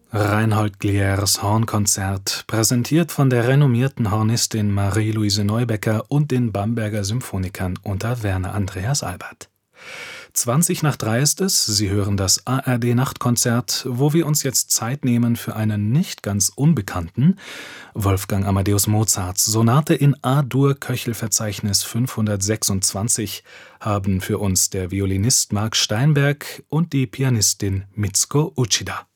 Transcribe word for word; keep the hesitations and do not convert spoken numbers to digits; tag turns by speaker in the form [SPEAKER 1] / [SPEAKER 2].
[SPEAKER 1] Reinhold Gliers Hornkonzert, präsentiert von der renommierten Hornistin Marie-Louise Neubecker und den Bamberger Symphonikern unter Werner Andreas Albert. zwanzig nach drei ist es, Sie hören das A R D-Nachtkonzert, wo wir uns jetzt Zeit nehmen für einen nicht ganz unbekannten Wolfgang Amadeus Mozarts Sonate in A-Dur-Köchel-Verzeichnis fünfhundertsechsundzwanzig haben für uns der Violinist Marc Steinberg und die Pianistin Mitsuko Uchida.